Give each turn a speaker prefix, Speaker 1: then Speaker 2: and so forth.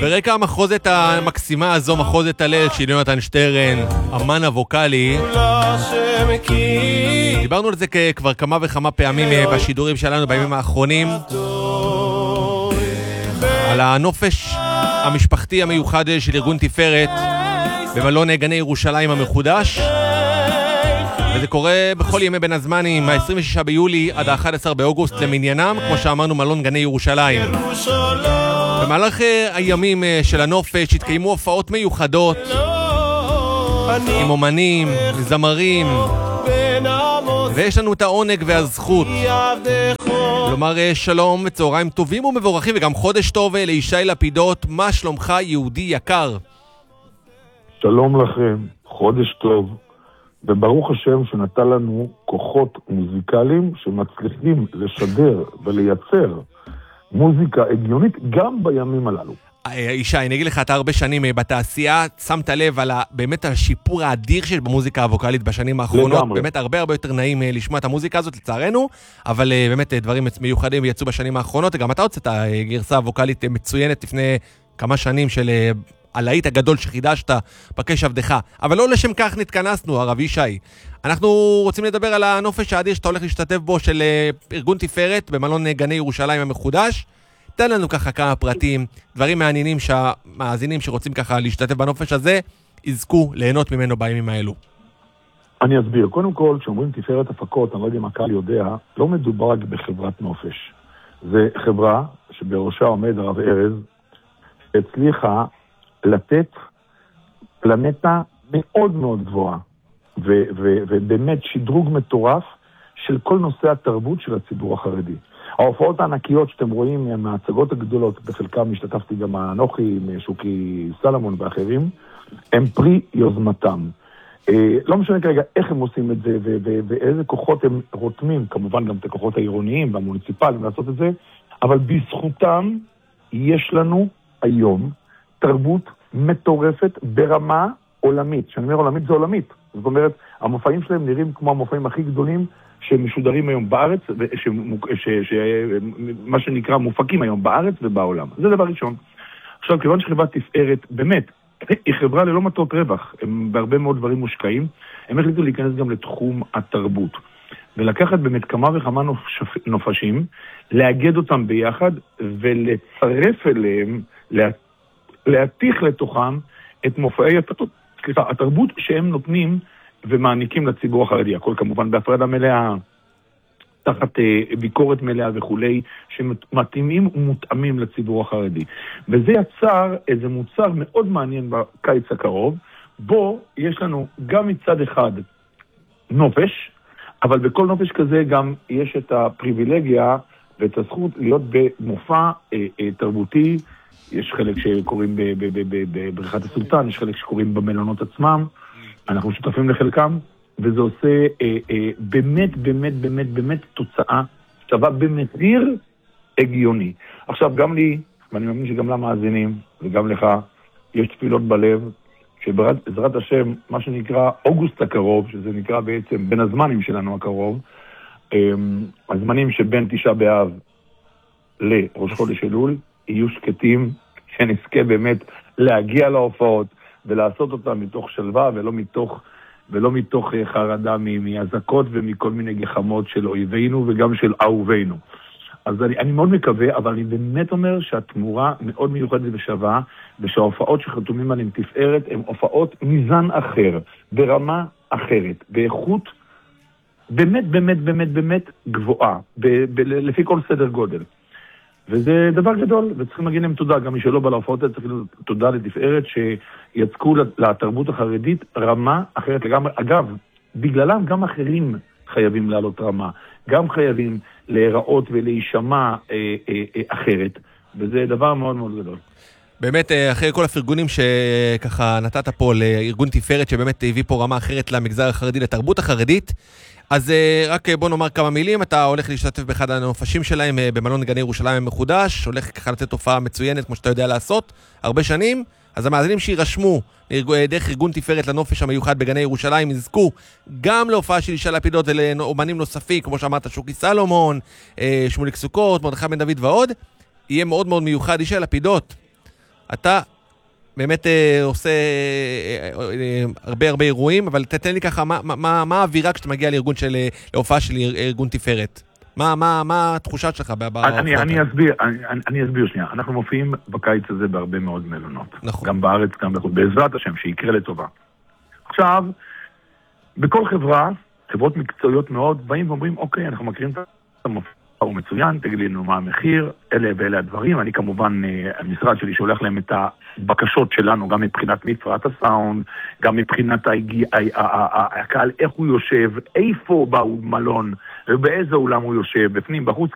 Speaker 1: ברקע המחוזת המקסימה הזו, מחוזת הלל של יונתן שטרן, אמן הווקלי. דיברנו על זה כבר כמה וכמה פעמים בשידורים שלנו בימים האחרונים, על הנופש המשפחתי המיוחד של ארגון תפארת במלון גני ירושלים המחודש, וזה קורה בכל ימי בין הזמנים, מה-26 ביולי עד ה-11 באוגוסט למניינם, כמו שאמרנו, מלון גני ירושלים. במהלך הימים של הנופש התקיימו הופעות מיוחדות עם אומנים, זמרים, ויש לנו את העונג והזכות לומר שלום וצהריים טובים ומבורכים וגם חודש טוב לישי לפידות. מה שלומך יהודי יקר?
Speaker 2: שלום לכם, חודש טוב, וברוך השם שנתן לנו כוחות מוזיקליים שמצליחים לשדר ולייצר מוזיקה הגיונית גם בימים הללו.
Speaker 1: ישי, אני אגיד לך, אתה הרבה שנים בתעשייה, שמת לב על באמת השיפור האדיר שיש במוזיקה הווקלית בשנים האחרונות. לגמרי. באמת הרבה יותר נעים לשמוע את המוזיקה הזאת לצערנו, אבל באמת דברים מיוחדים יצאו בשנים האחרונות. גם אתה הוצאת גרסה הווקלית מצוינת לפני כמה שנים של הלהיט הגדול שחידשת בקש עבדך. אבל לא לשם כך נתכנסנו, הרב ישי. אנחנו רוצים לדבר על הנופש האדיר שאתה הולך להשתתף בו של ארגון תפארת במלון גני ירושלים המחודש. תן לנו ככה כמה פרטים, דברים מעניינים שהמאזינים שרוצים ככה להשתתף בנופש הזה יזכו ליהנות ממנו בימים האלו.
Speaker 2: אני אסביר. קודם כל, כשאומרים תפארת הפקות, אני לא יודע אם הקהל יודע, לא מדובר רק בחברת נופש. זה חברה שבראשה עומד הרב ארז, שהצליחה לתת פלנטה מאוד מאוד גבוהה, ובאמת שדרוג מטורף של כל נושא התרבות של הציבור החרדי. ההופעות הענקיות שאתם רואים הם ההצגות הגדולות, בחלקם השתתפתי גם אנוכי, שוקי סלמון ואחרים, הם פרי יוזמתם. לא משנה כרגע איך הם עושים את זה ואיזה כוחות הם רותמים, כמובן גם את הכוחות העירוניים והמוניציפליים לעשות את זה, אבל בזכותם יש לנו היום תרבות מטורפת ברמה עולמית. כשאני אומר עולמית זה עולמית. זאת אומרת, המופעים שלהם נראים כמו המופעים הכי גדולים שמשודרים היום בארץ, מה שנקרא מופקים היום בארץ ובעולם. זה דבר ראשון. עכשיו, כיוון שחברת תפארת, באמת, היא חברה ללא מטרות רווח, הם בהרבה מאוד דברים מושקעים, הם החליטו להיכנס גם לתחום התרבות, ולקחת באמת כמה וכמה נופשים, לאגד אותם ביחד, ולצרף אליהם, להתיך לתוכם את מופעי התרבות שהם נותנים ומעניקים לציבור החרדי. הכל כמובן בהפרדה מלאה, תחת ביקורת מלאה וכולי, שמתאימים ומותאמים לציבור החרדי. וזה יצר איזה מוצר מאוד מעניין בקיץ הקרוב, בו יש לנו גם מצד אחד נופש, אבל בכל נופש כזה גם יש את הפריבילגיה ואת הזכות להיות במופע תרבותי. יש חלק שקוראים בבריכת הסולטן, יש חלק שקוראים במלונות עצמם, אנחנו שותפים לחלקם, וזה עושה באמת, באמת, באמת, באמת תוצאה שווה במחיר הגיוני. עכשיו, גם לי, ואני מאמין שגם למאזינים, וגם לך, יש תפילות בלב, שבעזרת השם, מה שנקרא אוגוסט הקרוב, שזה נקרא בעצם בין הזמנים שלנו הקרוב, הזמנים שבין 9 באב לראש חודש אלול, יהיו שקטים, שנזכה באמת להגיע להופעות, ולעשות אותם מתוך שלווה, ולא מתוך חרדה מהזקות ומכל מיני גחמות של אויבינו וגם של אהובינו. אז אני מאוד מקווה, אבל אני באמת אומר שהתמורה מאוד מיוחדת ושווה, ושההופעות שחתומים עליהם תפארת הן הופעות מזן אחר, ברמה אחרת, באיכות באמת באמת באמת באמת גבוהה, לפי כל סדר גודל. וזה דבר גדול, וצריכים להגיד להם תודה, גם מי שלא בא להופעות, צריכים תודה לתפארת שיצקו לתרבות החרדית רמה אחרת לגמרי. אגב, בגללם גם אחרים חייבים לעלות רמה, גם חייבים להיראות ולהישמע אחרת, וזה דבר מאוד מאוד גדול.
Speaker 1: באמת, אחרי כל הפרגונים שככה נתת פה לארגון תפארת, שבאמת הביא פה רמה אחרת למגזר החרדי, לתרבות החרדית, אז רק בוא נאמר כמה מילים. אתה הולך להשתתף באחד הנופשים שלהם במלון גני ירושלים המחודש, הולך ככה לתת תופעה מצוינת כמו שאתה יודע לעשות הרבה שנים. אז המאזינים שירשמו דרך ארגון תפארת לנופש המיוחד בגני ירושלים יזכו גם להופעה של ישי לפידות ולאומנים נוספים, כמו שאמרת, שוקי סלומון, שמוליק סוכות, מרדכי בן דוד ועוד. יהיה מאוד מאוד מיוחד. ישי לפידות, אתה באמת עושה הרבה אירועים, אבל תתן לי ככה, מה האווירה כשאתה מגיע להופעה של ארגון תפארת? מה התחושה שלך?
Speaker 2: אני אסביר שנייה. אנחנו מופיעים בקיץ הזה בהרבה מאוד מלונות.
Speaker 1: נכון.
Speaker 2: גם בארץ, גם בחו"ל. בעזרת השם, שיקרה לטובה. עכשיו, בכל חברה, חברות מקצועיות מאוד, באים ואומרים, אוקיי, אנחנו מכירים את המופע, הוא מצוין, תגיד לנו מה המחיר, אלה ואלה הדברים. אני כמובן, המשרד שלי שולח להם את הבקשות שלנו, גם מבחינת מפרט הסאונד, גם מבחינת הקהל, איך הוא יושב, איפה במלון, ובאיזה אולם הוא יושב, בפנים, בחוץ,